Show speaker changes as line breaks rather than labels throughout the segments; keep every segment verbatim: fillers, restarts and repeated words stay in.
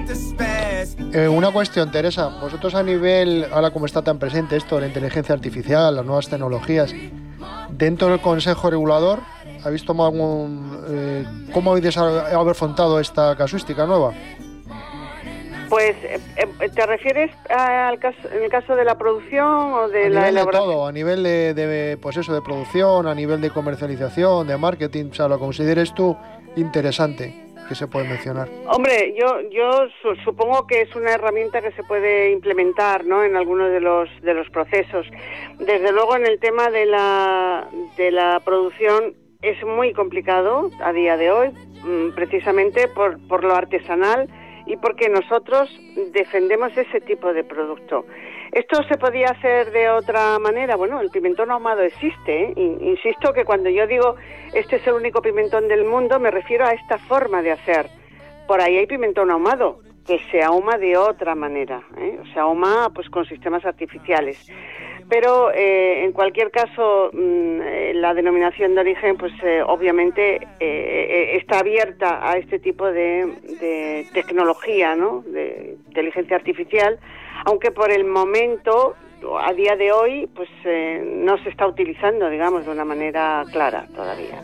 Eh, una cuestión, Teresa, vosotros a nivel, ahora como está tan presente esto, la inteligencia artificial, las nuevas tecnologías, dentro del Consejo Regulador, ¿habéis tomado algún, eh, cómo habéis afrontado esta casuística nueva?
Pues, eh, ¿te refieres al caso, en el caso de la producción o de
a
la
nivel
elaboración?
de todo, a nivel de, de, pues eso, de producción, a nivel de comercialización, de marketing, o sea, lo consideres tú interesante, que se puede mencionar.
Hombre, yo yo su, supongo que es una herramienta que se puede implementar, ¿no?, en algunos de los de los procesos. Desde luego, en el tema de la de la producción es muy complicado a día de hoy, precisamente por por lo artesanal y porque nosotros defendemos ese tipo de producto. ¿Esto se podía hacer de otra manera? Bueno, el pimentón ahumado existe, ¿eh? Insisto que cuando yo digo este es el único pimentón del mundo, me refiero a esta forma de hacer. Por ahí hay pimentón ahumado, que se ahuma de otra manera, ¿eh? Se ahuma pues con sistemas artificiales. Pero eh, en cualquier caso, mmm, la denominación de origen, pues eh, obviamente eh, está abierta a este tipo de, de tecnología, ¿no?, de inteligencia artificial, aunque por el momento, a día de hoy, pues eh, no se está utilizando, digamos, de una manera clara todavía.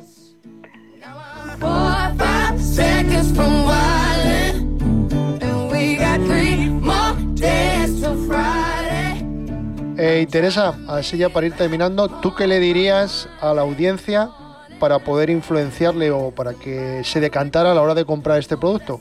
Eh, y Teresa, así ya para ir terminando, ¿tú qué le dirías a la audiencia para poder influenciarle o para que se decantara a la hora de comprar este producto?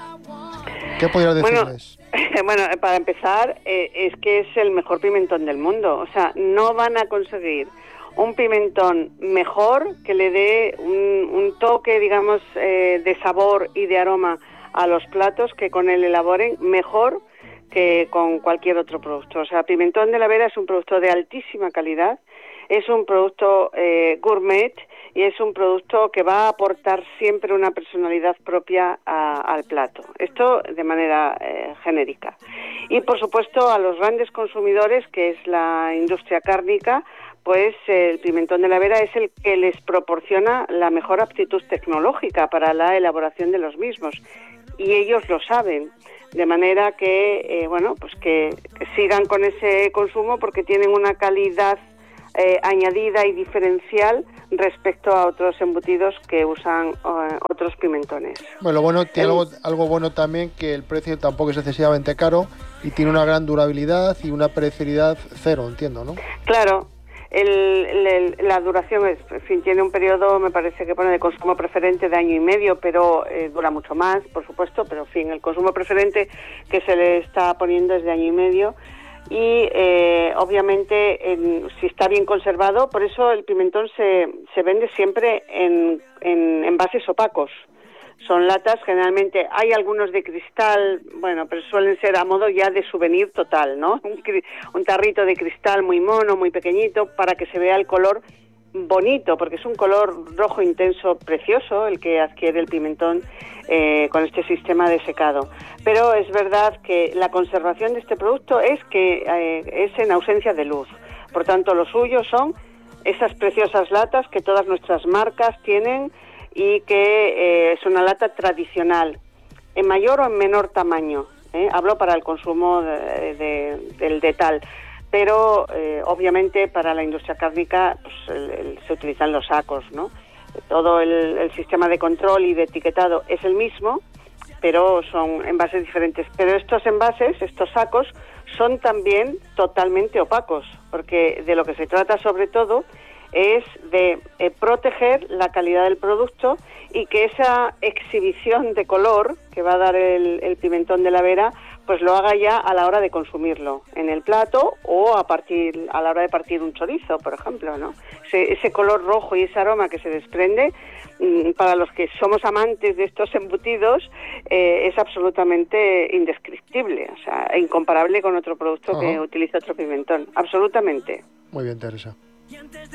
¿Qué podrías decirles?
Bueno, bueno, para empezar, eh, es que es el mejor pimentón del mundo. O sea, no van a conseguir un pimentón mejor que le dé un, un toque, digamos, eh, de sabor y de aroma a los platos que con él elaboren mejor que con cualquier otro producto. O sea, Pimentón de la Vera es un producto de altísima calidad, es un producto eh, gourmet y es un producto que va a aportar siempre una personalidad propia a, al plato. Esto de manera eh, genérica. Y por supuesto a los grandes consumidores, que es la industria cárnica, pues el Pimentón de la Vera es el que les proporciona la mejor aptitud tecnológica para la elaboración de los mismos. Y ellos lo saben. De manera que, eh, bueno, pues que, que sigan con ese consumo porque tienen una calidad eh, añadida y diferencial respecto a otros embutidos que usan uh, otros pimentones.
Bueno, bueno, tiene algo, algo bueno también, que el precio tampoco es excesivamente caro y tiene una gran durabilidad y una perecibilidad cero, entiendo, ¿no?
Claro. El, el, la duración es, en fin, tiene un periodo, me parece que pone de consumo preferente de año y medio, pero eh, dura mucho más, por supuesto, pero en fin, el consumo preferente que se le está poniendo es de año y medio y eh, obviamente en, si está bien conservado, por eso el pimentón se, se vende siempre en, en envases opacos. Son latas, generalmente hay algunos de cristal, bueno, pero suelen ser a modo ya de souvenir total, ¿no? Un, un tarrito de cristal muy mono, muy pequeñito, para que se vea el color bonito, porque es un color rojo intenso, precioso, el que adquiere el pimentón eh, con este sistema de secado. Pero es verdad que la conservación de este producto es que eh, es en ausencia de luz. Por tanto, lo suyo son esas preciosas latas que todas nuestras marcas tienen, y que eh, es una lata tradicional, en mayor o en menor tamaño, ¿eh? Hablo para el consumo de, de, del de tal, pero eh, obviamente para la industria cárnica pues, el, el, se utilizan los sacos, ¿no? Todo el, el sistema de control y de etiquetado es el mismo, pero son envases diferentes. Pero estos envases, estos sacos, son también totalmente opacos, porque de lo que se trata sobre todo es de eh, proteger la calidad del producto y que esa exhibición de color que va a dar el, el Pimentón de la Vera pues lo haga ya a la hora de consumirlo en el plato o a partir a la hora de partir un chorizo, por ejemplo, ¿no? Ese, ese color rojo y ese aroma que se desprende, mmm, para los que somos amantes de estos embutidos, eh, es absolutamente indescriptible, o sea, incomparable con otro producto. Ajá. Que utiliza otro pimentón, absolutamente.
Muy bien, Teresa.